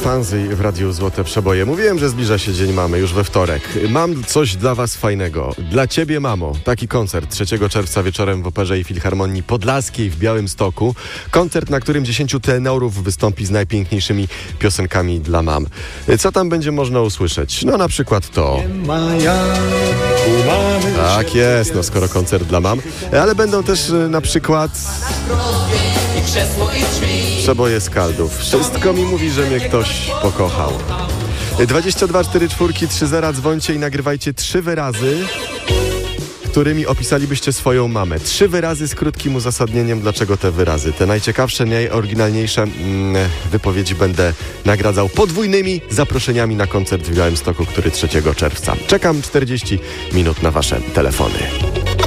Fanzy w Radiu Złote Przeboje. Mówiłem, że zbliża się Dzień Mamy już we wtorek. Mam coś dla was fajnego. Dla ciebie, mamo. Taki koncert 3 czerwca wieczorem w Operze i Filharmonii Podlaskiej w Białymstoku. Koncert, na którym 10 tenorów wystąpi z najpiękniejszymi piosenkami dla mam. Co tam będzie można usłyszeć? No na przykład to. Tak jest, no skoro koncert dla mam. Ale będą też na przykład przeboje Skaldów. Wszystko mi mówi, że mnie ktoś pokochał. 22 44 30, dzwońcie i nagrywajcie 3 wyrazy, którymi opisalibyście swoją mamę. 3 wyrazy z krótkim uzasadnieniem, dlaczego te wyrazy. Te najciekawsze, najoryginalniejsze wypowiedzi będę nagradzał podwójnymi zaproszeniami na koncert w Białymstoku, który 3 czerwca. Czekam 40 minut na wasze telefony.